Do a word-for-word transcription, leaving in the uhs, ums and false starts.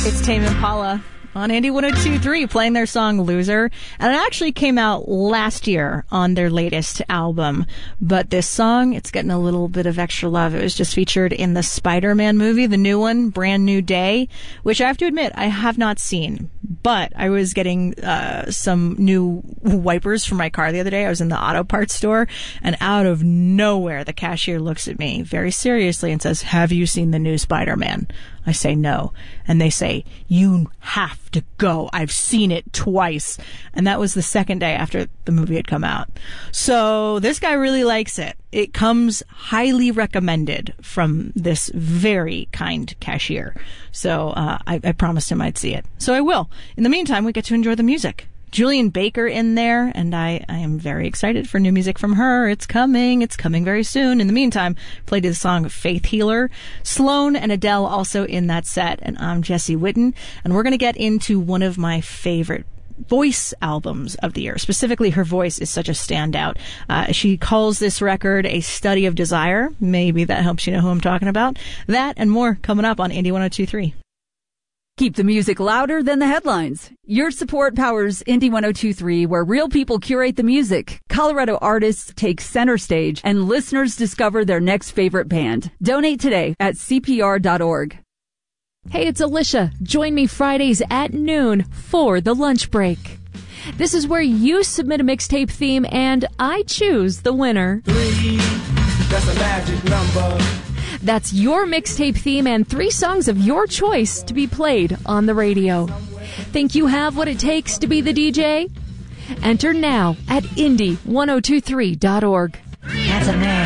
It's Tame Impala on Indie one oh two point three playing their song Loser. And it actually came out last year on their latest album. But this song, it's getting a little bit of extra love. It was just featured in the Spider-Man movie, the new one, Brand New Day, which I have to admit I have not seen. But I was getting uh some new wipers for my car the other day. I was in the auto parts store, and out of nowhere, the cashier looks at me very seriously and says, "Have you seen the new Spider-Man?" I say no. And they say, "You have to go. I've seen it twice." And that was the second day after the movie had come out. So this guy really likes it. It comes highly recommended from this very kind cashier. So uh, I, I promised him I'd see it. So I will. In the meantime, we get to enjoy the music. Julian Baker in there, and I, I am very excited for new music from her. It's coming. It's coming very soon. In the meantime, played the song Faith Healer. Sloan and Adele also in that set, and I'm Jesse Whitten, and we're going to get into one of my favorite voice albums of the year. Specifically, her voice is such a standout. Uh, she calls this record a study of desire. Maybe that helps you know who I'm talking about. That and more coming up on Indie one oh two point three. Keep the music louder than the headlines. Your support powers Indie one oh two point three, where real people curate the music, Colorado artists take center stage, and listeners discover their next favorite band. Donate today at C P R dot org. Hey, it's Alicia. Join me Fridays at noon for the lunch break. This is where you submit a mixtape theme and I choose the winner. Three, that's a magic number. That's your mixtape theme and three songs of your choice to be played on the radio. Think you have what it takes to be the D J? Enter now at Indie one oh two three dot org. That's a man.